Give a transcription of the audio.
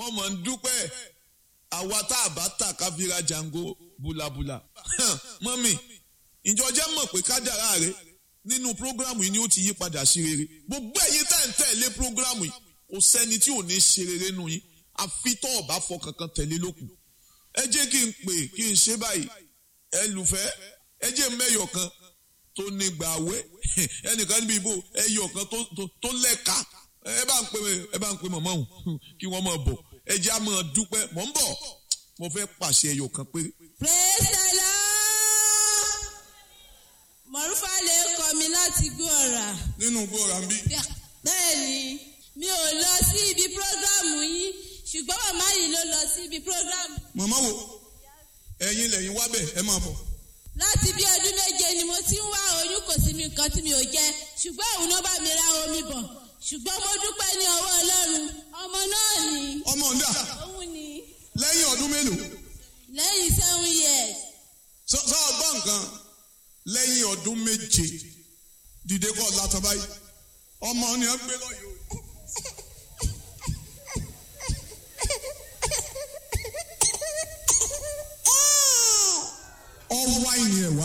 wọ́n mọ̀ ń dúpẹ́ àwa tá a bá tà ká fi ra jango búlabúla. Mọ́mì ìjọ jẹ́ mọ̀ pé kádàrá rẹ nínú prógrámù yìí ni ó ti yí padà sí rere. Gbogbo ẹ̀yin tá ń tẹ̀lé prógrámù yìí kò sẹ́ni tí ò ní ṣe rere nù yín àfi tó ọ̀bá fọ kankan tẹ̀lé lókun. Ẹ jẹ́ kí n pè kí n ṣe báyìí ẹlùfẹ́ ẹ jẹ́ mẹ́yọ̀ kan tó ní gbàwé ẹnìkan níbi ìbò ẹyọ̀ kan tó lẹ́ka ẹ bá ń pè mọ̀mọ́ òun kí wọ́n máa bọ̀ ẹ jẹ́ á máa dúpẹ́ mọ̀ ń bọ̀ mo fẹ́ pàṣẹ ẹyọ̀ kan péré. Praise the Lord. Mọ̀rúfà lè kọ́ mi láti Gbóòrà. Nínú Gbóòrà ń bí. Bẹ́ẹ̀ni mi ò lọ sí ibi prógrámù yín ṣùgbọ́n màmá yìí ló lọ sí ibi prógrámù. Màmá wo ẹ̀yin lẹ́yìn wá bẹ̀ ẹ máa bọ̀. Láti bí ọdún 7 ni mo ti ń wá oyún kò sí mi nǹkan tí mi ò jẹ ṣùgbọ́n òun náà bá mi ra omi bọ̀ ṣùgbọ́n mo dúpẹ́ ní ọwọ́ Ọlọ́run ọmọ náà ni. Ọmọ ọ̀dà. Òun ni. Lẹ́yìn ọdún mélòó? Lẹ́yìn 7 years. Sọ ọgbọ́n nǹkan lẹ́yìn ọdún 7 dìde kọ́ látọ̀ báyìí ọmọ ni ẹ gbé lọ́yọ̀. Ọwọ́ àìní ẹ̀ wá.